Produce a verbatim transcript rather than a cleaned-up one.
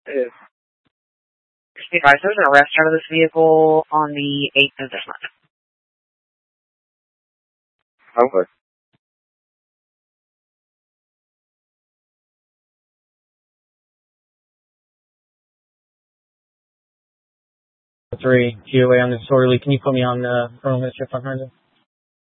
Uh, Just be advised, there's an arrest out of this vehicle on the eighth of this month. Okay. Three, G O A on disorderly. Can you put me on the criminal history five hundred?